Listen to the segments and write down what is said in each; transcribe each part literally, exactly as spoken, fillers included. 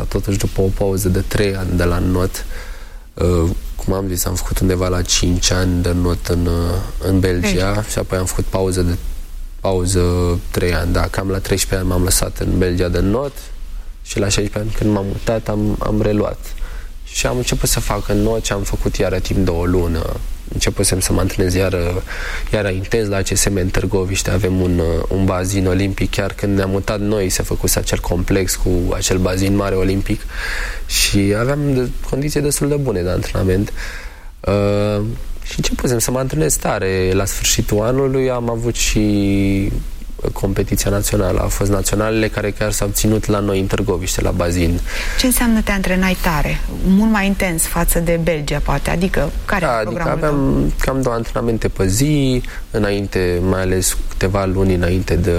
totuși după o pauză de trei ani de la not. Uh, cum am zis, am făcut undeva la cinci ani de not în, în Belgia Deci. și apoi am făcut pauză de pauză trei ani, da, cam la treisprezece ani m-am lăsat în Belgia de not și la șaisprezece ani când m-am mutat am, am reluat. Și am început să fac în not și am făcut iară timp de o lună. Începusem să mă antrenez iară, iară intens la A C S M în Târgoviște. Avem un, un bazin olimpic. Chiar când ne-am mutat noi se făcuse acel complex cu acel bazin mare olimpic și aveam de, condiții destul de bune de antrenament. Uh, și începusem să mă antrenez tare. La sfârșitul anului am avut și competiția națională. Au fost naționalele care chiar s-au ținut la noi în Târgoviște, la bazin. Ce înseamnă te antrenai tare? Mult mai intens față de Belgia, poate? Adică, care da, e adică programul aveam tău? cam două antrenamente pe zi, înainte, mai ales câteva luni înainte de,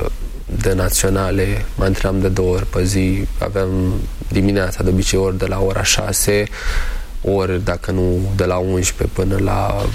de naționale, mă antrenam de două ori pe zi. Aveam dimineața, de obicei, ori de la ora șase, ori, dacă nu, de la unsprezece până la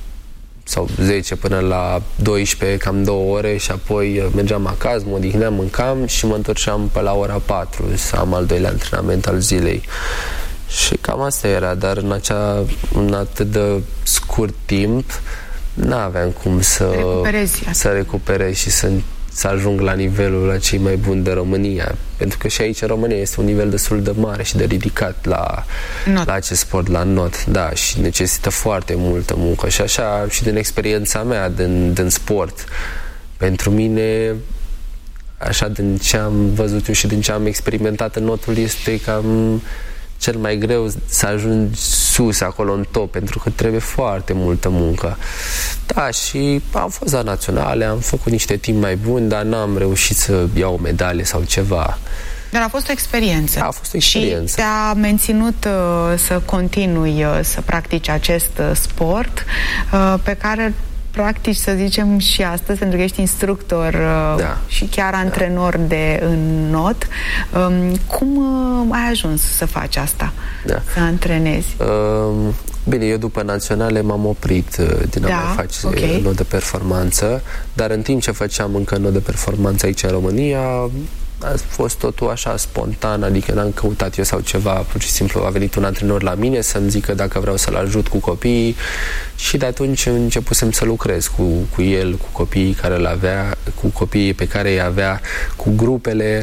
sau zece până la doisprezece, cam două ore și apoi mergeam acasă, mă odihneam, mâncam și mă întorceam pe la ora patru să am al doilea antrenament al zilei. Și cam asta era, dar în, acea, în atât de scurt timp n-aveam cum să recuperezi, să recuperez și să, să ajung la nivelul la cei mai buni de România. Pentru că și aici în România este un nivel destul de mare și de ridicat la, la acest sport, la not, da, și necesită foarte multă muncă. Și așa, și din experiența mea din, din sport, pentru mine, așa, din ce am văzut eu și din ce am experimentat în notul, este cam cel mai greu să ajungi sus, acolo în top, pentru că trebuie foarte multă muncă. Da, și am fost la naționale, am făcut niște timp mai buni, dar n-am reușit să iau o medalie sau ceva. Dar a fost o experiență. A fost o experiență. Și te-a menținut uh, să continui uh, să practici acest uh, sport uh, pe care practici, să zicem, și astăzi, pentru că ești instructor uh, da. și chiar antrenor da. de în not. Um, cum uh, ai ajuns să faci asta? Da. Să antrenezi? Uh, bine, eu după naționale m-am oprit uh, din a da? mai face okay. not de performanță, dar în timp ce făceam încă not de performanță aici în România, a fost totul așa spontan, adică n-am căutat eu sau ceva, pur și simplu a venit un antrenor la mine să-mi zică dacă vreau să-l ajut cu copiii și de atunci începusem să lucrez cu, cu el, cu copiii care le avea, cu copiii pe care îi avea, cu grupele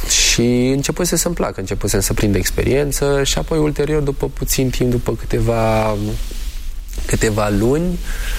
și începuse să-mi placă, începusem să prind experiență și apoi ulterior, după puțin timp, după câteva câteva luni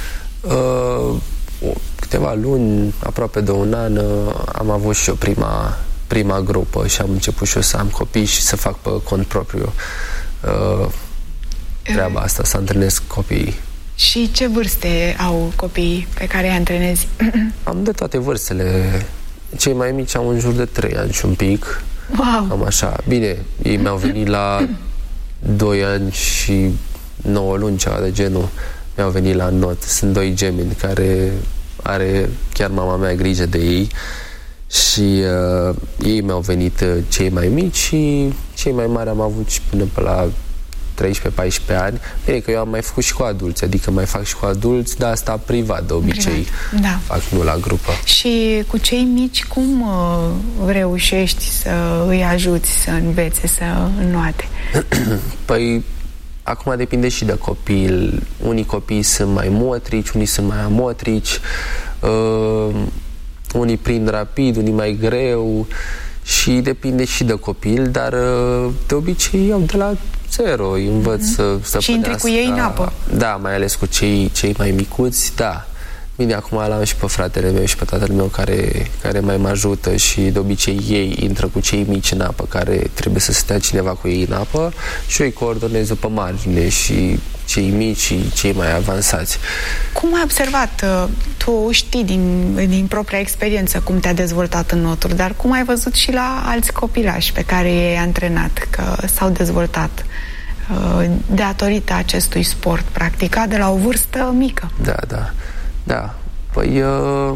uh, câteva luni, aproape de un an, am avut și eu prima prima grupă și am început și eu să am copii și să fac pe cont propriu uh, treaba asta, să antrenez copiii. Și ce vârste au copiii pe care îi antrenezi? Am de toate vârstele. Cei mai mici au în jur de trei ani și un pic. Wow. Am așa. Bine, ei mi-au venit la doi ani și nouă luni, ceva de genul. Mi-au venit la not. Sunt doi gemeni care are chiar mama mea grijă de ei. Și uh, ei mi-au venit uh, cei mai mici și cei mai mari am avut și până pe la treisprezece paisprezece ani. Bine că eu am mai făcut și cu adulți, adică mai fac și cu adulți, dar asta privat de obicei. Privat. Da. Fac, nu la grupă. Și cu cei mici cum uh, reușești să îi ajuți să învețe, să înnoate? Păi acum depinde și de copil. Unii copii sunt mai motrici, unii sunt mai amotrici. Uh, unii prind rapid, unii mai greu și depinde și de copil, dar de obicei iau de la zero, îi învăț mm-hmm. să stăpânească. Și intri cu ei în apă. Da, mai ales cu cei, cei mai micuți, da. Bine, acum l-am și pe fratele meu și pe tatăl meu care, care mai mă ajută și de obicei ei intră cu cei mici în apă, care trebuie să stea cineva cu ei în apă și eu îi coordonez pe margine și cei mici și cei mai avansați. Cum ai observat? Tu știi din, din propria experiență cum te-a dezvoltat în noturi, dar cum ai văzut și la alți copilași pe care i-ai antrenat, că s-au dezvoltat datorită acestui sport practicat de la o vârstă mică? Da, da. Da, păi uh,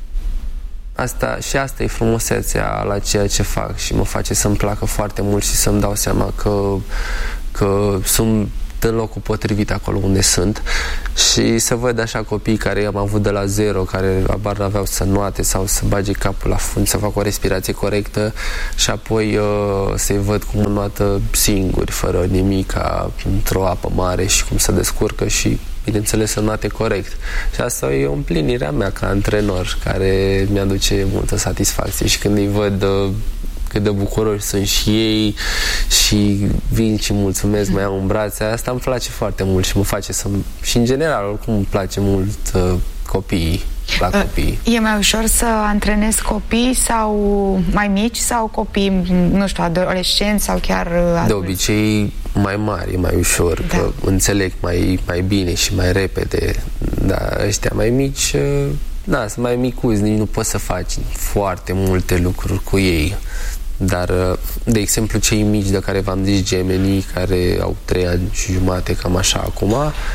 asta, și asta e frumusețea la ceea ce fac și mă face să-mi placă foarte mult și să-mi dau seama că, că sunt în locul potrivit acolo unde sunt și să văd așa copii care am avut de la zero, care abar n-aveau să noate sau să bage capul la fund, să facă o respirație corectă și apoi uh, să-i văd cum înoată singuri, fără nimic, într-o apă mare și cum se descurcă și bineînțeles să noate corect. Și asta e o împlinire a mea ca antrenor, care mi-aduce multă satisfacție și când îi văd uh, cât de bucuroși sunt și ei și vin și mulțumesc, mă iau în brațe, asta îmi place foarte mult și mă face să... și în general, oricum îmi place mult uh, copiii, la copii. E mai ușor să antrenezi copii sau mai mici sau copii, nu știu, adolescenți sau chiar adulți? De obicei mai mari, mai ușor, da. Că înțeleg mai, mai bine și mai repede, dar ăștia mai mici, da, sunt mai micuți, nici nu poți să faci foarte multe lucruri cu ei. Dar, de exemplu, cei mici de care v-am zis, gemenii, care au trei ani și jumate, cam așa acum,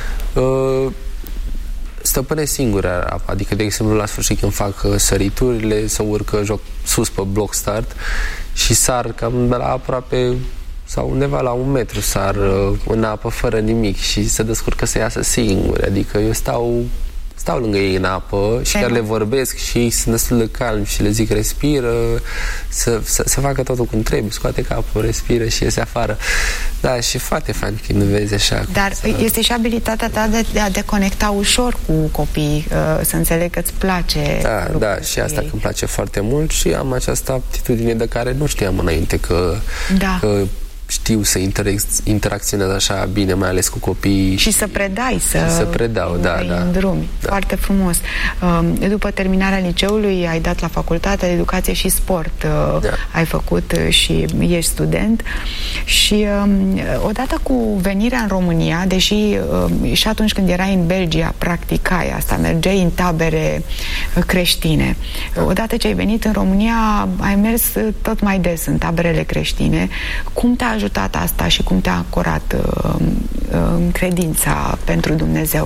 uh, stăpânesc singuri apa. Adică, de exemplu, la sfârșit când fac săriturile, să urcă joc sus pe block start și sar cam de la aproape sau undeva la un metru sar uh, în apă fără nimic și se descurcă să iasă singuri. Adică eu stau stau lângă ei în apă și chiar le vorbesc și ei sunt destul de calmi și le zic respiră, să, să, să facă totul cum trebuie, scoate capul, respiră și iese afară. Da, și foarte fain când vezi așa. Dar să... este și abilitatea ta de, de a deconecta ușor cu copiii, să înțeleg că îți place. Da, da, și asta că îmi place foarte mult și am această aptitudine de care nu știam înainte că, da. că știu să interacționez așa bine, mai ales cu copiii. Și să predai, să, să predau, da, da. în drum. Da. Foarte frumos. După terminarea liceului ai dat la Facultatea de Educație și Sport. Da. Ai făcut și ești student. Și odată cu venirea în România, deși și atunci când erai în Belgia practicai asta, mergeai în tabere creștine. Da. Odată ce ai venit în România, ai mers tot mai des în taberele creștine. Cum te-a ajutat asta și cum te-a ancorat uh, în credința pentru Dumnezeu?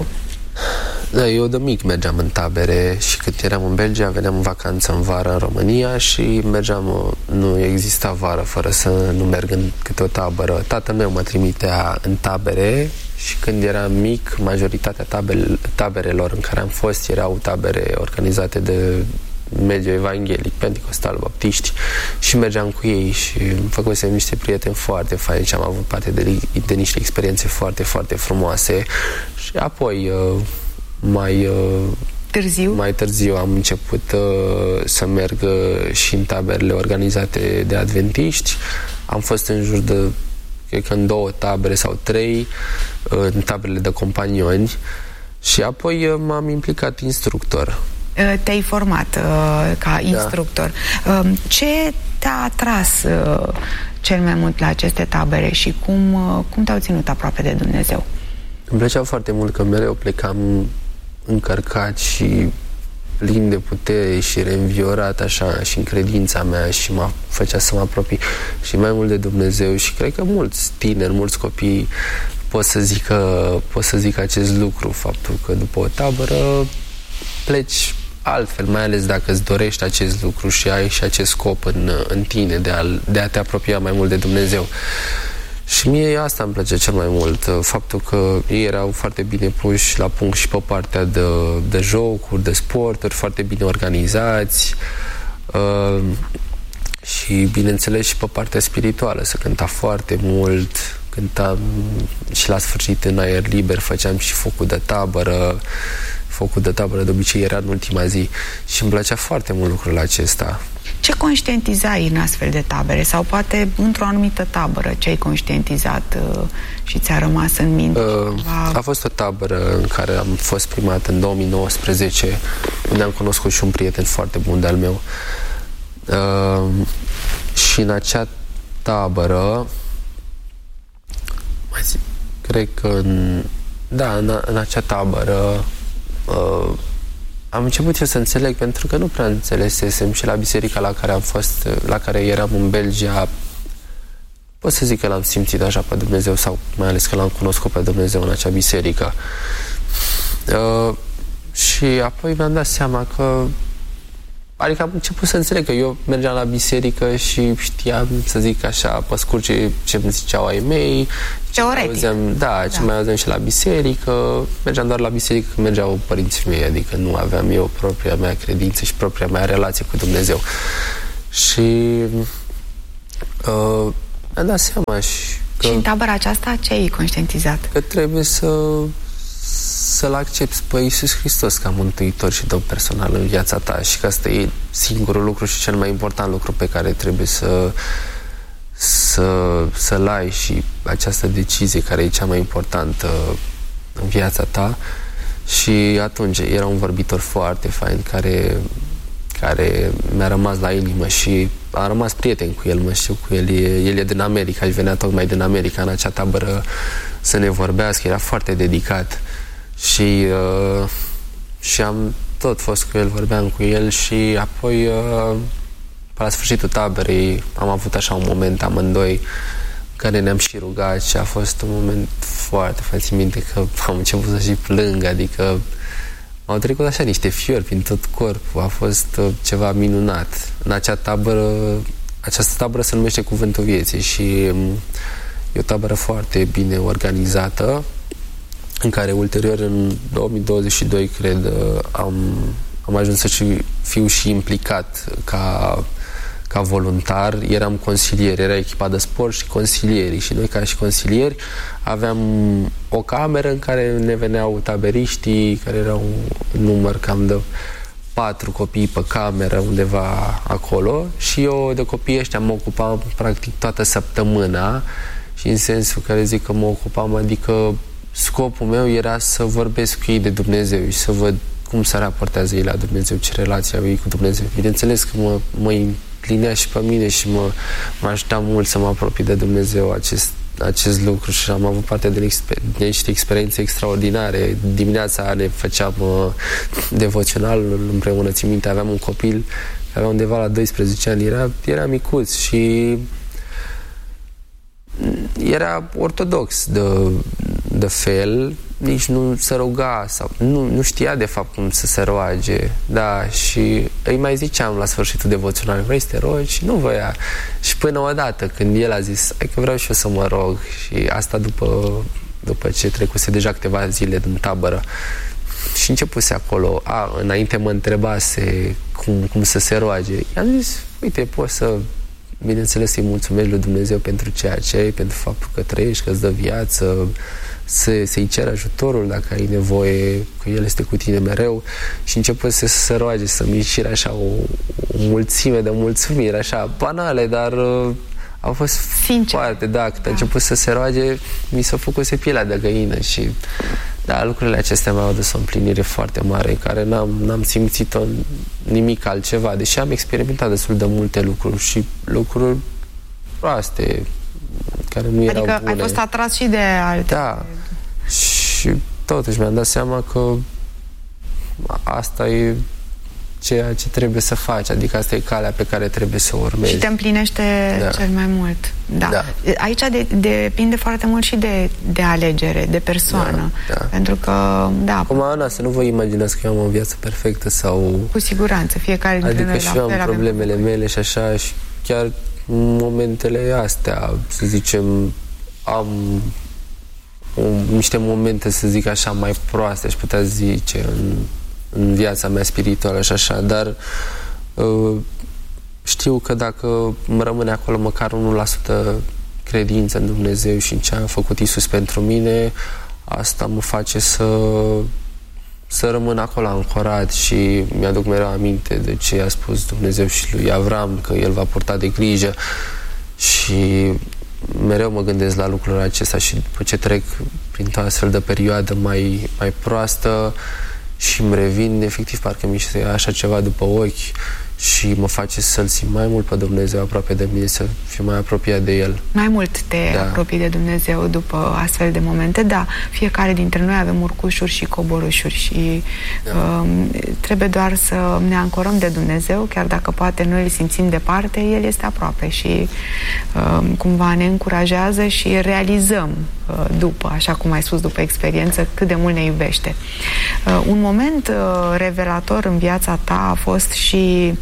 Da, eu de mic mergeam în tabere și când eram în Belgia veneam în vacanță în vară în România și mergeam, nu exista vară fără să nu merg în câte o tabără. Tatăl meu mă trimitea în tabere și când eram mic, majoritatea tabel, taberelor în care am fost erau tabere organizate de mediu evanghelic, pentecostal, baptiști și mergeam cu ei și făcusem niște prieteni foarte faini și am avut parte de, de niște experiențe foarte, foarte frumoase și apoi mai târziu, mai târziu am început uh, să merg și în taberele organizate de adventiști. Am fost în jur de, cred că în două tabere sau trei, în taberele de companioni și apoi m-am implicat instructor. Te-ai format uh, ca instructor. Da. Uh, ce te-a atras uh, cel mai mult la aceste tabere și cum, uh, cum te-au ținut aproape de Dumnezeu? Îmi plăcea foarte mult că mereu plecam încărcat și plin de putere și reînviorat așa și în credința mea și mă făcea să mă apropii și mai mult de Dumnezeu și cred că mulți tineri, mulți copii pot să zică, pot să zică acest lucru, faptul că după o tabără pleci altfel, mai ales dacă îți dorești acest lucru și ai și acest scop în, în tine de a, de a te apropia mai mult de Dumnezeu. Și mie asta îmi place cel mai mult, faptul că ei erau foarte bine puși la punct și pe partea de, de jocuri, de sporturi, foarte bine organizați uh, și bineînțeles și pe partea spirituală, se cânta foarte mult, cântam și la sfârșit în aer liber, făceam și focul de tabără. Focul de tabără de obicei era în ultima zi și îmi plăcea foarte mult lucrul acesta. Ce conștientizai în astfel de tabere? Sau poate într-o anumită tabără ce ai conștientizat uh, și ți-a rămas în minte? Uh, a fost o tabără în care am fost primat în două mii nouăsprezece, unde am cunoscut și un prieten foarte bun de-al meu. Uh, și în acea tabără, mai zic, cred că în, da, în, în acea tabără Uh, am început eu să înțeleg, pentru că nu prea înțelesesem și la biserica la care am fost, la care eram în Belgia, pot să zic că l-am simțit așa pe Dumnezeu sau mai ales că l-am cunoscut pe Dumnezeu în acea biserică. Uh, și apoi mi-am dat seama că adică am început să înțeleg că eu mergeam la biserică și știam, să zic așa, pe scurt, ce, ce îmi ziceau ai mei. Teoretic. Auzeam, da, ce da. mai auzeam și la biserică. Mergeam doar la biserică când mergeau părinții mei, adică nu aveam eu propria mea credință și propria mea relație cu Dumnezeu. Și uh, mi-am dat seama și că... Și în tabăra aceasta ce ai conștientizat? Că trebuie să să-L accepti pe Iisus Hristos ca mântuitor și Domn personal în viața ta și că asta e singurul lucru și cel mai important lucru pe care trebuie să să, să-l ai și această decizie care e cea mai importantă în viața ta. Și atunci era un vorbitor foarte fain care, care mi-a rămas la inimă și am rămas prieten cu el, mă știu cu el, e, el e din America, el venea tocmai din America în acea tabără să ne vorbească, era foarte dedicat. Și, uh, și am tot fost cu el, vorbeam cu el și apoi uh, la sfârșitul taberei am avut așa un moment amândoi în care ne-am și rugat și a fost un moment foarte, foarte minte că am început să și plâng, adică m-au trecut așa niște fiori prin tot corpul, a fost uh, ceva minunat. În acea tabără, această tabără se numește Cuvântul Vieții și um, e o tabără foarte bine organizată, în care ulterior, în două mii douăzeci și doi, cred, am, am ajuns să fiu și implicat ca, ca voluntar. Eram consilier, era echipa de sport și consilierii. Și noi, ca și consilieri, aveam o cameră în care ne veneau taberiștii, care erau un număr cam de patru copii pe cameră, undeva acolo. Și eu, de copiii ăștia, mă ocupam practic toată săptămâna și în sensul care zic că mă ocupam, adică scopul meu era să vorbesc cu ei de Dumnezeu și să văd cum se raportează ei la Dumnezeu, ce relație au ei cu Dumnezeu. Bineînțeles că mă, mă împlinea și pe mine și mă, mă ajuta mult să mă apropii de Dumnezeu acest, acest lucru și am avut parte de, exper- de niște experiențe extraordinare. Dimineața ne făceam uh, devoțional împreună, țin minte, aveam un copil care avea undeva la doisprezece ani, era, era micuț și era ortodox de, de fel, nici nu se ruga sau nu, nu știa de fapt cum să se roage, da, și îi mai ziceam la sfârșitul devoțional, vrei să te rogi? Și nu voia. Și până odată când el a zis, hai că vreau și eu să mă rog, și asta după, după ce trecuse deja câteva zile din tabără și începuse acolo, a, înainte mă întrebase cum, cum să se roage, i-am zis, uite, poți să bineînțeles să-i mulțumești lui Dumnezeu pentru ceea ce ai, pentru faptul că trăiești, că îți dă viață, să, să-i ceri ajutorul dacă ai nevoie, că El este cu tine mereu. Și început să se roage, să mișire așa o, o mulțime de mulțumiri, așa banale, dar uh, au fost sincer. Foarte, da, când da. a început să se roage, mi s-a făcuse pielea de găină și da, lucrurile acestea mi-au adus o împlinire foarte mare în care n-am, n-am simțit-o nimic altceva, deși am experimentat destul de multe lucruri și lucruri proaste care nu erau adică bune. Ai fost atras și de alte. Da, și totuși mi-am dat seama că asta e ceea ce trebuie să faci, adică asta e calea pe care trebuie să o urmezi. Și te împlinește da. cel mai mult. Da. Da. Aici de, depinde foarte mult și de, de alegere, de persoană. Da, da. Pentru că, da. Acum, Ana, să nu vă imaginați că eu am o viață perfectă sau... Cu siguranță, fiecare dintre adică noi și eu am problemele avem... mele și așa, și chiar momentele astea, să zicem, am um, niște momente, să zic așa, mai proaste, aș putea zice, în în viața mea spirituală și așa, dar uh, știu că dacă îmi rămâne acolo măcar unu la sută credință în Dumnezeu și în ce a făcut Iisus pentru mine, asta mă face să să rămân acolo ancorat și mi-aduc mereu aminte de ce a spus Dumnezeu și lui Avram, că El va purta de grijă și mereu mă gândesc la lucrurile acestea și după ce trec printr-o astfel de perioadă mai, mai proastă și îmi revin, efectiv, parcă mi se ia așa ceva după ochi și mă face să-L simt mai mult pe Dumnezeu aproape de mine, să fiu mai apropiat de El. Mai mult te da. apropii de Dumnezeu după astfel de momente, da, fiecare dintre noi avem urcușuri și coborușuri și da. um, trebuie doar să ne ancorăm de Dumnezeu, chiar dacă poate noi îl simțim departe, El este aproape și um, cumva ne încurajează și realizăm uh, după, așa cum ai spus, după experiență, cât de mult ne iubește. Uh, un moment uh, revelator în viața ta a fost și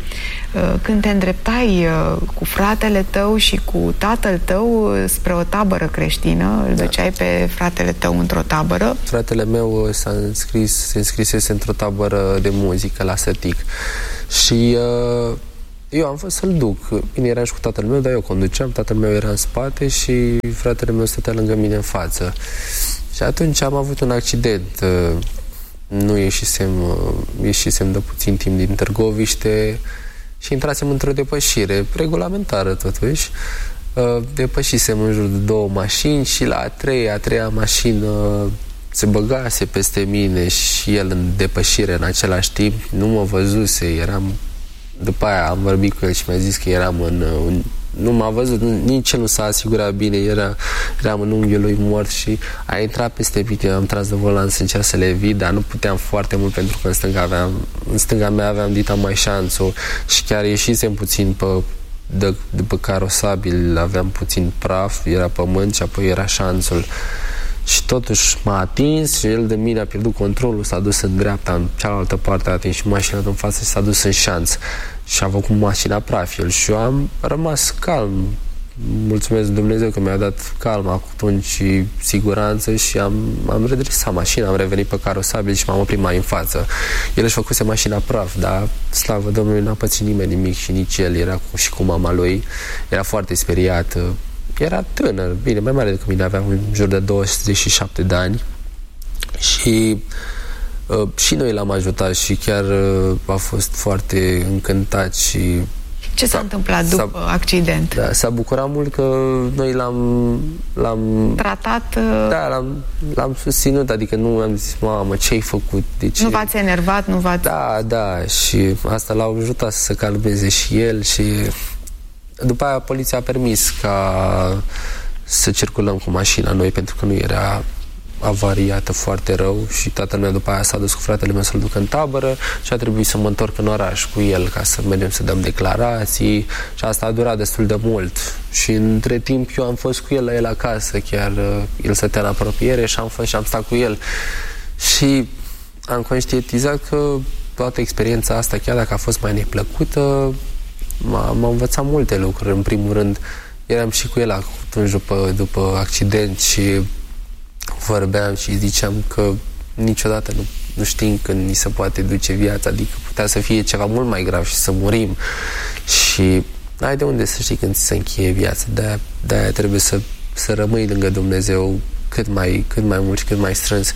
când te îndreptai cu fratele tău și cu tatăl tău spre o tabără creștină, îl duceai da. pe fratele tău într-o tabără. Fratele meu s-a înscris, se înscrisese într-o tabără de muzică la Sătic și uh, eu am fost să-l duc. Bine, eram și cu tatăl meu, dar eu conduceam, tatăl meu era în spate și fratele meu stătea lângă mine în față. Și atunci am avut un accident. Nu ieșisem, ieșisem de puțin timp din Târgoviște și intrasem într-o depășire regulamentară totuși. Depășisem în jur de două mașini și la a treia, a treia mașină se băgase peste mine și el în depășire în același timp. Nu mă văzuse, eram... După aia am vorbit cu el și mi-a zis că eram în... în nu m-a văzut, nici el nu s-a asigurat bine, era, eram în unghiul lui mort și a intrat peste mine, am tras de volan să încerc să le evit, dar nu puteam foarte mult pentru că în stânga, aveam, în stânga mea aveam dita mai șanțul și chiar ieșisem puțin pe, de, de pe carosabil, aveam puțin praf, era pământ și apoi era șanțul. Și totuși m-a atins și el de mine a pierdut controlul, s-a dus în dreapta, în cealaltă parte a atins și mașina din față și s-a dus în șanț. Și a făcut mașina praf el și eu am rămas calm. Mulțumesc Dumnezeu că mi-a dat calm atunci și siguranță și am, am redresat mașina, am revenit pe carosabil și m-am oprit mai în față. El își făcuse mașina praf, dar slavă Domnului n-a pățit nimeni nimic și nici el, era cu, și cu mama lui, era foarte speriat. Era tânăr, bine, mai mare decât mine, avea în jur de douăzeci și șapte de ani și uh, și noi l-am ajutat și chiar uh, a fost foarte încântat și... Ce s-a întâmplat după accident? Da, s-a bucurat mult că noi l-am... l-am tratat? Uh... Da, l-am, l-am susținut, adică nu am zis, mamă, ce-ai făcut? De ce? Nu v-ați enervat, nu v-ați... Da, da, și asta l-a ajutat să se calmeze și el și... După aia poliția a permis ca să circulăm cu mașina noi pentru că nu era avariată foarte rău și tatăl meu după aia s-a dus cu fratele meu să-l ducă în tabără și a trebuit să mă întorc în oraș cu el ca să mergem să dăm declarații și asta a durat destul de mult și între timp eu am fost cu el la el acasă, chiar el stătea în apropiere și am fost și am stat cu el și am conștientizat că toată experiența asta, chiar dacă a fost mai neplăcută, m-a învățat multe lucruri. În primul rând, eram și cu el atunci după, după accident și vorbeam și ziceam că niciodată nu, nu știm când ni se poate duce viața, adică putea să fie ceva mult mai grav și să murim și ai de unde să știi când ți se încheie viața, de-aia, de-aia trebuie să, să rămâi lângă Dumnezeu cât mai, cât mai mult și cât mai strâns.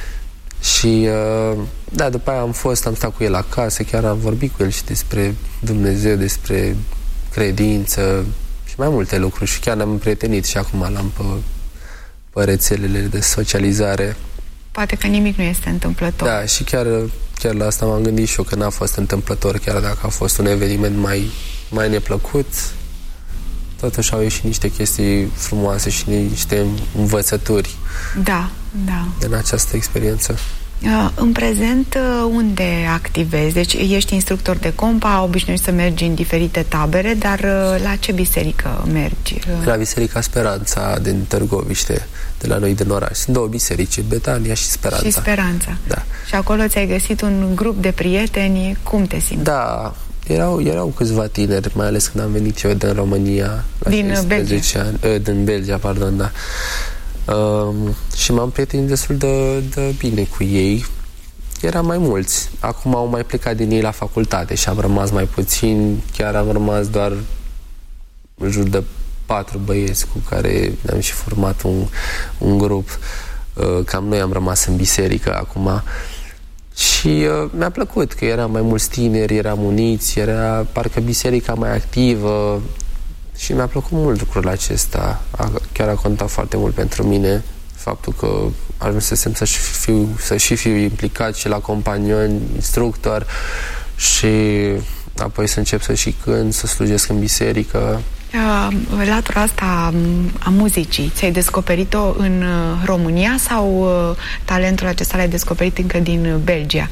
Și uh, da, după aia am fost, am stat cu el acasă, chiar am vorbit cu el și despre Dumnezeu, despre credință și mai multe lucruri și chiar ne-am împrietenit și acum l-am pe, pe rețelele de socializare. Poate că nimic nu este întâmplător. Da, și chiar, chiar la asta m-am gândit și eu, că n-a fost întâmplător, chiar dacă a fost un eveniment mai, mai neplăcut, totuși au ieșit niște chestii frumoase și niște învățături. Da, da. În această experiență. În prezent, unde activezi? Deci ești instructor de compa, obișnuiești să mergi în diferite tabere, dar la ce biserică mergi? La Biserica Speranța din Târgoviște, de la noi din oraș. Sunt două biserici, Betania și Speranța. Și Speranța. Da. Și acolo ți-ai găsit un grup de prieteni. Cum te simți? Da, erau, erau câțiva tineri, mai ales când am venit eu din România. La din Belgia. Ani, din Belgia, pardon, da. Um, și m-am prietenit destul de, de bine cu ei. Eram mai mulți. Acum au mai plecat din ei la facultate și am rămas mai puțin. Chiar am rămas doar în jur de patru băieți cu care ne-am și format un, un grup. Uh, cam noi am rămas în biserică acum. Și uh, mi-a plăcut că eram mai mulți tineri, eram uniți, era parcă biserica mai activă. Și mi-a plăcut mult lucrul acesta. A, chiar a contat foarte mult pentru mine faptul că ajunsesem să și fiu, să și fiu implicat și la companion, instructor și apoi să încep să și cânt, să slujesc în biserică. Uh, latura asta a muzicii, ți-ai descoperit-o în România sau uh, talentul acesta l-ai descoperit încă din Belgia?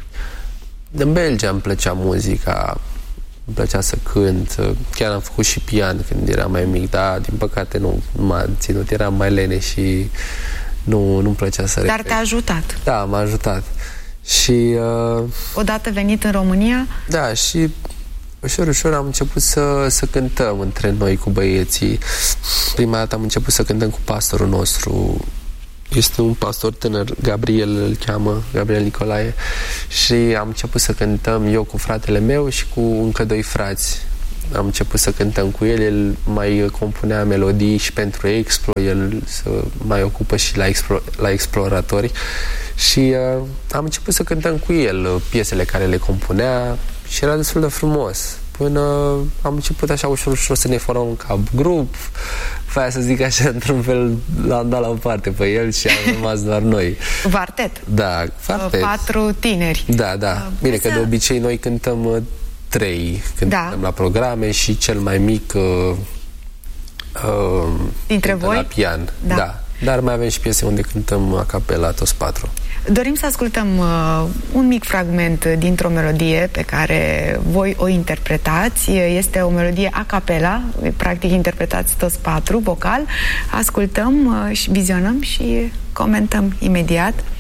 Din Belgia îmi plăcea muzica. Îmi plăcea să cânt, chiar am făcut și pian când eram mai mic, dar din păcate nu m-a ținut, eram mai lene și nu, nu-mi plăcea să repet. Dar te-a ajutat? Da, m-a ajutat. Și... Uh, odată venit în România? Da, și Ușor, ușor am început să, să cântăm între noi cu băieții. Prima dată am început să cântăm cu pastorul nostru. Este un pastor tânăr, Gabriel îl cheamă, Gabriel Nicolae, și am început să cântăm eu cu fratele meu și cu încă doi frați. Am început să cântăm cu el, el mai compunea melodii și pentru Explo, el se mai ocupă și la, explo, la Exploratori și uh, am început să cântăm cu el piesele care le compunea și era destul de frumos. Până am început așa ușor, ușor să ne formăm ca grup, aia să zic așa, într-un fel l-am dat la o parte pe el și am rămas doar noi. Vartet. Da, vartet. Patru tineri. Da, da. Bine că de obicei noi cântăm trei când da. la programe și cel mai mic uh, uh, dintre voi? La pian. Da. Da. Dar mai avem și piese unde cântăm a capela toți patru. Dorim să ascultăm uh, un mic fragment dintr-o melodie pe care voi o interpretați. Este o melodie a capela, practic interpretați toți patru, vocal. Ascultăm uh, și vizionăm și comentăm imediat.